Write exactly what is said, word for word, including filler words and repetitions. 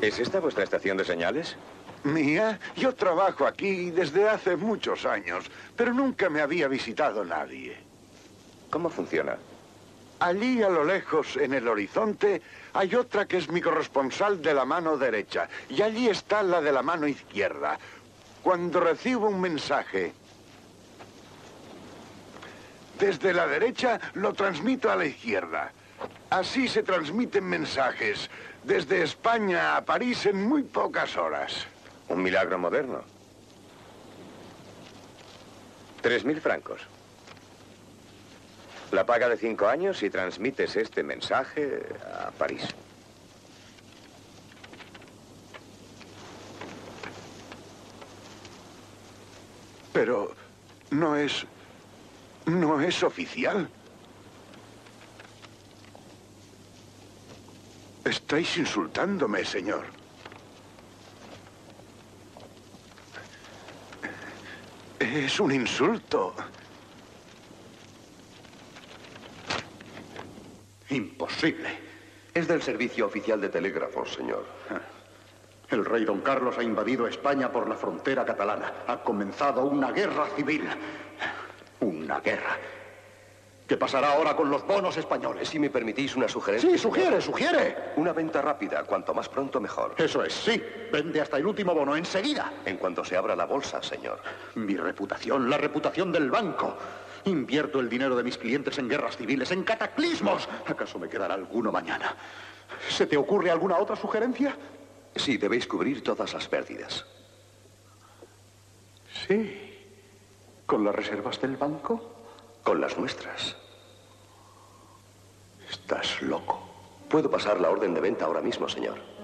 ¿Es esta vuestra estación de señales? ¿Mía? Yo trabajo aquí desde hace muchos años, pero nunca me había visitado nadie. ¿Cómo funciona? Allí a lo lejos, en el horizonte, hay otra que es mi corresponsal de la mano derecha. Y allí está la de la mano izquierda. Cuando recibo un mensaje desde la derecha, lo transmito a la izquierda. Así se transmiten mensajes desde España a París en muy pocas horas. Un milagro moderno. Tres mil francos. La paga de cinco años y transmites este mensaje a París. Pero no es... no es oficial. Estáis insultándome, señor. Es un insulto. Imposible. Es del Servicio Oficial de Telégrafos, señor. El rey Don Carlos ha invadido España por la frontera catalana. Ha comenzado una guerra civil. Una guerra. ¿Qué pasará ahora con los bonos españoles? Si me permitís una sugerencia. Sí, sugiere, sugiere. Una venta rápida, cuanto más pronto mejor. Eso es, sí. Vende hasta el último bono enseguida. En cuanto se abra la bolsa, señor. Mi reputación, la reputación del banco. Invierto el dinero de mis clientes en guerras civiles, en cataclismos. ¿Acaso me quedará alguno mañana? ¿Se te ocurre alguna otra sugerencia? Sí, debéis cubrir todas las pérdidas. Sí. ¿Con las reservas del banco? Con las nuestras. Estás loco. Puedo pasar la orden de venta ahora mismo, señor.